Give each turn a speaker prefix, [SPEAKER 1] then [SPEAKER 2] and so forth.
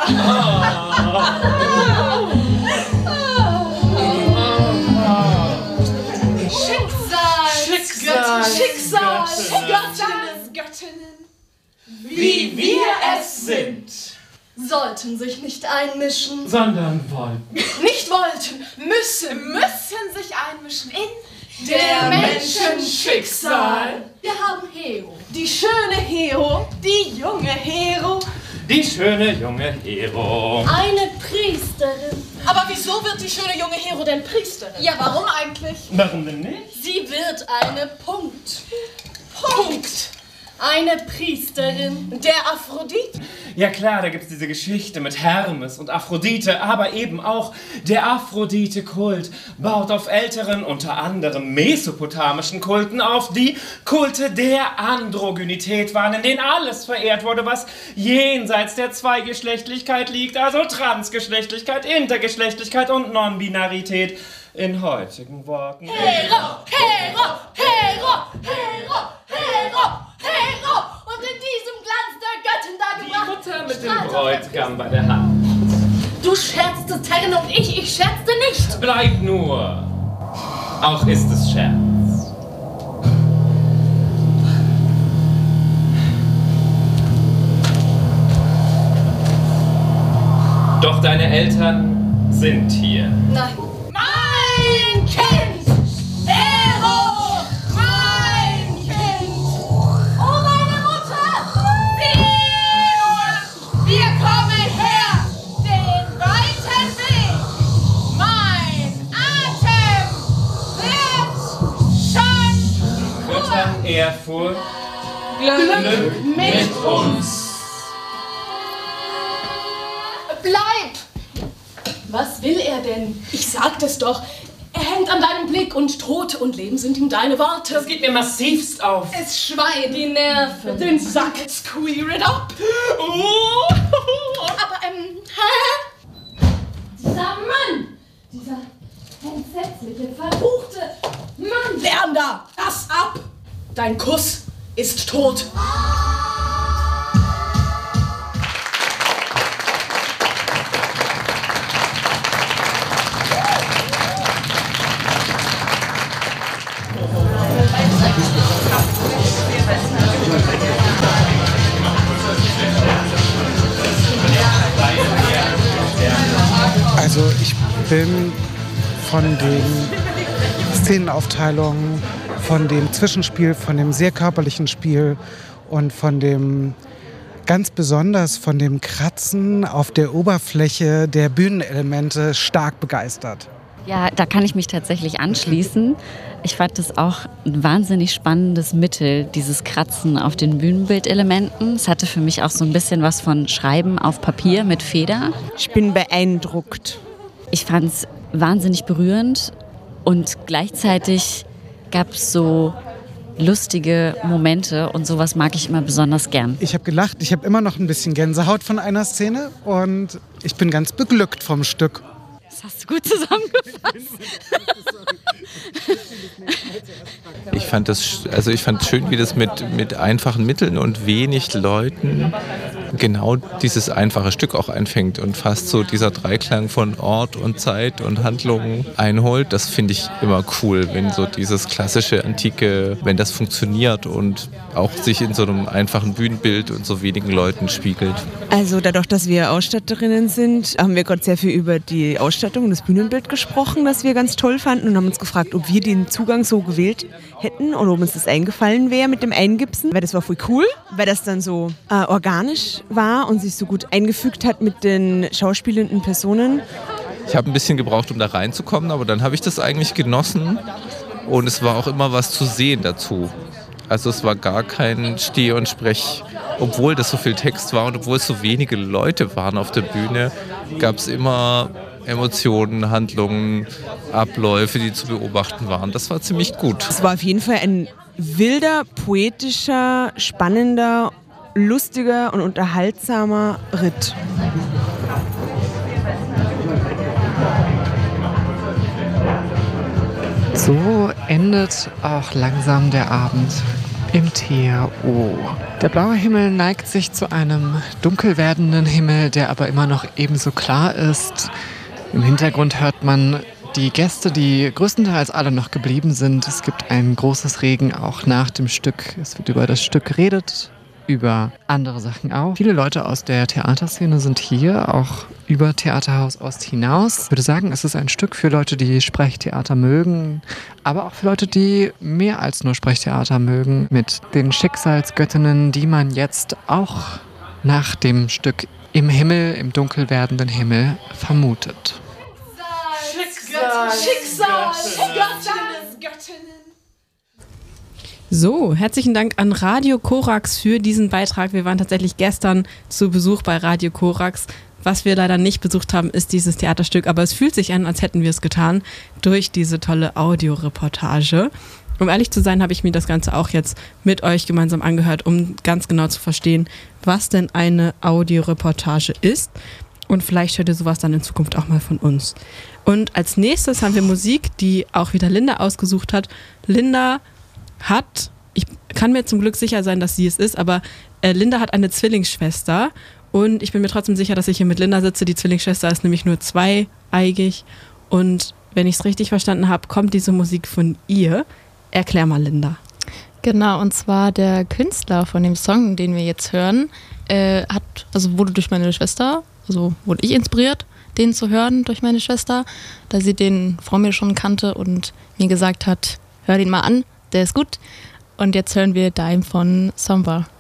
[SPEAKER 1] Schicksal, Göttinnen, wie wir es sind,
[SPEAKER 2] sollten sich nicht einmischen,
[SPEAKER 3] sondern wollten.
[SPEAKER 1] Nicht wollten, müssen sich einmischen in der Menschen Schicksal.
[SPEAKER 2] Wir haben Hero,
[SPEAKER 1] Die schöne Hero, die junge Hero.
[SPEAKER 3] Die schöne junge Hero.
[SPEAKER 2] eine Priesterin.
[SPEAKER 1] Aber wieso wird die schöne junge Hero denn Priesterin?
[SPEAKER 2] Ja, warum eigentlich?
[SPEAKER 3] Warum denn nicht?
[SPEAKER 2] Sie wird eine Punkt.
[SPEAKER 1] Punkt.
[SPEAKER 2] Eine Priesterin.
[SPEAKER 1] Der Aphrodite.
[SPEAKER 3] Ja klar, da gibt's diese Geschichte mit Hermes und Aphrodite, aber eben auch der Aphrodite-Kult baut auf älteren, unter anderem mesopotamischen Kulten auf, die Kulte der Androgynität waren, in denen alles verehrt wurde, was jenseits der Zweigeschlechtlichkeit liegt, also Transgeschlechtlichkeit, Intergeschlechtlichkeit und Non-Binarität. In heutigen Worten.
[SPEAKER 2] Hero, Hero, Hero, Hero, Hero, Hero. Und in diesem Glanz der Göttin dargebracht.
[SPEAKER 3] Die Mutter mit dem Bräutigam bei der Hand.
[SPEAKER 2] Du scherztest, Herrin, und ich scherzte nicht.
[SPEAKER 3] Bleib nur. Auch ist es Scherz. Doch deine Eltern sind hier.
[SPEAKER 2] Nein.
[SPEAKER 1] Mein Kind! Hero! Mein Kind!
[SPEAKER 2] Oh, meine Mutter!
[SPEAKER 1] Wir kommen her! Den weiten Weg! Mein Atem wird schon
[SPEAKER 3] Füttern Ehrfurcht.
[SPEAKER 1] Glück mit uns!
[SPEAKER 2] Bleib! Was will er denn? Ich sagte es doch. Er hängt an deinem Blick und Tod und Leben sind ihm deine Worte.
[SPEAKER 3] Das geht mir massivst auf.
[SPEAKER 2] Es schweigen die Nerven.
[SPEAKER 1] Den Sack squeer it up!
[SPEAKER 2] Aber, dieser Mann! Dieser entsetzliche, verruchte Mann!
[SPEAKER 1] Leander, lass ab! Dein Kuss ist tot!
[SPEAKER 4] Also ich bin von den Szenenaufteilungen, von dem Zwischenspiel, von dem sehr körperlichen Spiel und von dem ganz besonders von dem Kratzen auf der Oberfläche der Bühnenelemente stark begeistert.
[SPEAKER 5] Ja, da kann ich mich tatsächlich anschließen. Ich fand das auch ein wahnsinnig spannendes Mittel, dieses Kratzen auf den Bühnenbildelementen. Es hatte für mich auch so ein bisschen was von Schreiben auf Papier mit Feder.
[SPEAKER 6] Ich bin beeindruckt.
[SPEAKER 5] Ich fand es wahnsinnig berührend und gleichzeitig gab es so lustige Momente und sowas mag ich immer besonders gern.
[SPEAKER 4] Ich habe gelacht, ich habe immer noch ein bisschen Gänsehaut von einer Szene und ich bin ganz beglückt vom Stück.
[SPEAKER 5] Das hast du gut zusammengefasst.
[SPEAKER 7] Ich fand es schön, wie das mit einfachen Mitteln und wenig Leuten genau dieses einfache Stück auch einfängt und fast so dieser Dreiklang von Ort und Zeit und Handlungen einholt. Das finde ich immer cool, wenn so dieses klassische, antike, wenn das funktioniert und auch sich in so einem einfachen Bühnenbild und so wenigen Leuten spiegelt.
[SPEAKER 6] Also dadurch, dass wir Ausstatterinnen sind, haben wir gerade sehr viel über die Ausstattung und das Bühnenbild gesprochen, das wir ganz toll fanden und haben uns gefragt, ob wir den Zugang so gewählt hätten oder ob uns das eingefallen wäre mit dem Eingipsen, weil das war voll cool, weil das dann so organisch war und sich so gut eingefügt hat mit den schauspielenden Personen.
[SPEAKER 7] Ich habe ein bisschen gebraucht, um da reinzukommen, aber dann habe ich das eigentlich genossen und es war auch immer was zu sehen dazu. Also es war gar kein Steh- und Sprech. Obwohl das so viel Text war und obwohl es so wenige Leute waren auf der Bühne, gab es immer Emotionen, Handlungen, Abläufe, die zu beobachten waren. Das war ziemlich gut.
[SPEAKER 6] Es war auf jeden Fall ein wilder, poetischer, spannender, lustiger und unterhaltsamer Ritt.
[SPEAKER 8] So endet auch langsam der Abend. im THO. Der blaue Himmel neigt sich zu einem dunkel werdenden Himmel, der aber immer noch ebenso klar ist. Im Hintergrund hört man die Gäste, die größtenteils alle noch geblieben sind. Es gibt ein großes Regen auch nach dem Stück. Es wird über das Stück geredet, über andere Sachen auch. Viele Leute aus der Theaterszene sind hier, auch über Theaterhaus Ost hinaus. Ich würde sagen, es ist ein Stück für Leute, die Sprechtheater mögen, aber auch für Leute, die mehr als nur Sprechtheater mögen, mit den Schicksalsgöttinnen, die man jetzt auch nach dem Stück im Himmel, im dunkel werdenden Himmel vermutet.
[SPEAKER 2] Schicksal,
[SPEAKER 1] Göttinnen.
[SPEAKER 9] So, herzlichen Dank an Radio Korax für diesen Beitrag. Wir waren tatsächlich gestern zu Besuch bei Radio Korax. Was wir leider nicht besucht haben, ist dieses Theaterstück, aber es fühlt sich an, als hätten wir es getan durch diese tolle Audioreportage. Um ehrlich zu sein, habe ich mir das Ganze auch jetzt mit euch gemeinsam angehört, um ganz genau zu verstehen, was denn eine Audioreportage ist. Und vielleicht hört ihr sowas dann in Zukunft auch mal von uns. Und als nächstes haben wir Musik, die auch wieder Linda ausgesucht hat. Linda hat, ich kann mir zum Glück sicher sein, dass sie es ist, aber Linda hat eine Zwillingsschwester und ich bin mir trotzdem sicher, dass ich hier mit Linda sitze. Die Zwillingsschwester ist nämlich nur zweieigig und wenn ich es richtig verstanden habe, kommt diese Musik von ihr. Erklär mal, Linda.
[SPEAKER 10] Genau, und zwar der Künstler von dem Song, den wir jetzt hören, wurde durch meine Schwester, also wurde ich inspiriert, den zu hören durch meine Schwester, da sie den vor mir schon kannte und mir gesagt hat, hör den mal an, der ist gut. Und jetzt hören wir Dime von Somber.